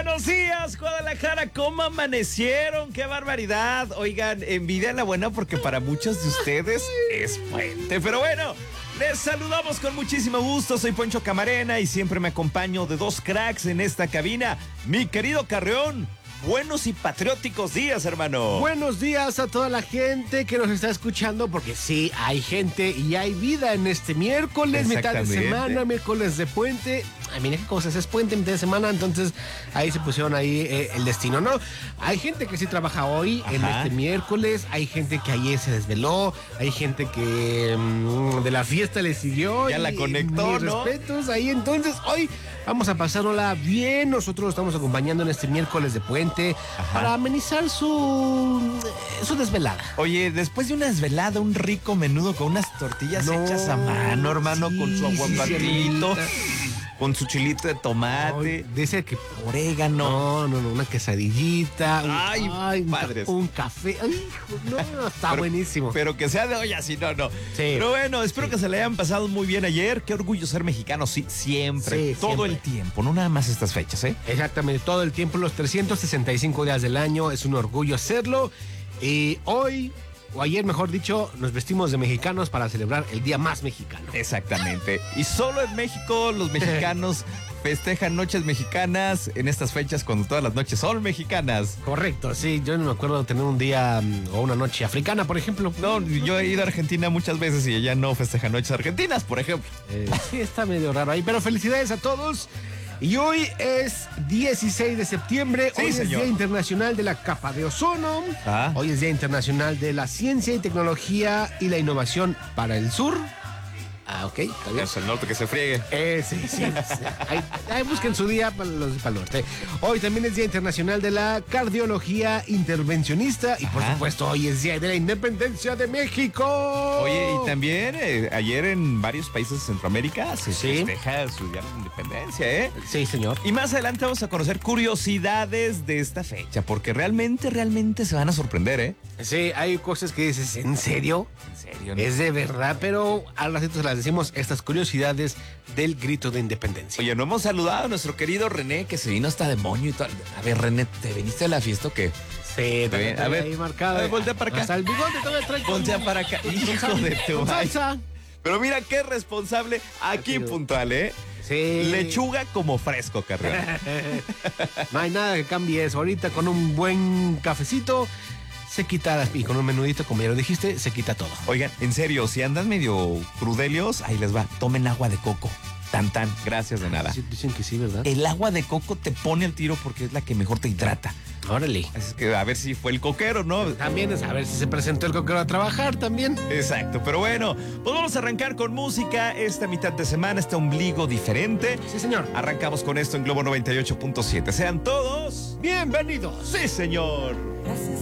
buenos días, Guadalajara. ¿Cómo amanecieron? ¡Qué barbaridad! Oigan, envidia la buena porque para muchos de ustedes es puente. Pero bueno, les saludamos con muchísimo gusto. Soy Poncho Camarena y siempre me acompaño de dos cracks en esta cabina. Mi querido Carreón, buenos y patrióticos días, hermano. Buenos días a toda la gente que nos está escuchando, porque sí, hay gente y hay vida en este miércoles, mitad de semana, miércoles de puente. Ay, mira qué cosas, es puente, mitad de semana, entonces ahí se pusieron el destino, ¿no? Hay gente que sí trabaja hoy, en este miércoles, hay gente que ayer se desveló, hay gente que de la fiesta le siguió. Ya la conectó, ¿no? Respetos ahí, entonces hoy vamos a pasárnosla bien. Nosotros lo estamos acompañando en este miércoles de puente para amenizar su desvelada. Oye, después de una desvelada, un rico menudo con unas tortillas hechas a mano, hermano, sí, con su aguacatito, con su chilito de tomate. Dice que orégano. No, una quesadillita. Ay, padres. Un café. Ay, no, está buenísimo. Pero que sea de olla, si no. Sí. Pero bueno, espero que se le hayan pasado muy bien ayer. Qué orgullo ser mexicano, sí, siempre. Todo el tiempo, no nada más estas fechas, ¿eh? Exactamente, todo el tiempo, los 365 días del año. Es un orgullo hacerlo. Y hoy, o ayer mejor dicho, nos vestimos de mexicanos para celebrar el día más mexicano. Exactamente. Y solo en México los mexicanos festejan noches mexicanas en estas fechas cuando todas las noches son mexicanas. Correcto, sí. Yo no me acuerdo de tener un día o una noche africana, por ejemplo. No, yo he ido a Argentina muchas veces y ella no festeja noches argentinas, por ejemplo. Sí, está medio raro ahí, pero felicidades a todos. Y hoy es 16 de septiembre, hoy es Día Internacional de la Capa de Ozono, hoy es Día Internacional de la Ciencia y Tecnología y la Innovación para el Sur. Ok, está bien. Es el norte que se friegue. Sí. Ahí busquen su día para los para el norte. Hoy también es Día Internacional de la Cardiología Intervencionista y por supuesto hoy es Día de la Independencia de México. Oye, y también ayer en varios países de Centroamérica se festeja su Día de la Independencia, ¿eh? Sí, señor. Y más adelante vamos a conocer curiosidades de esta fecha, porque realmente se van a sorprender, ¿eh? Sí, hay cosas que dices, ¿en serio? ¿En serio? ¿No? Es de verdad, pero al ratito se las decimos, estas curiosidades del grito de independencia. Oye, no hemos saludado a nuestro querido René, que se vino hasta de moño y todo. A ver, René, ¿te viniste a la fiesta o qué? Sí, también. A ver, ahí marcado. A ver, voltea para acá. Hasta el bigote todavía trae. Voltea para acá. Hijo de tu salsa. Pero mira qué responsable, aquí puntual, ¿eh? Sí. Lechuga como fresco, Carreón. No hay nada que cambie eso. Ahorita con un buen cafecito se quita, y con un menudito, como ya lo dijiste, se quita todo. Oigan, en serio, si andan medio crudelios, ahí les va, tomen agua de coco. Tan, gracias de nada. Sí, dicen que sí, ¿verdad? El agua de coco te pone al tiro porque es la que mejor te hidrata. Órale. Así que a ver si fue el coquero, ¿no? También es a ver si se presentó el coquero a trabajar también. Exacto, pero bueno, pues vamos a arrancar con música esta mitad de semana, este ombligo diferente. Sí, señor. Arrancamos con esto en Globo 98.7. Sean todos bienvenidos. Sí, señor. Gracias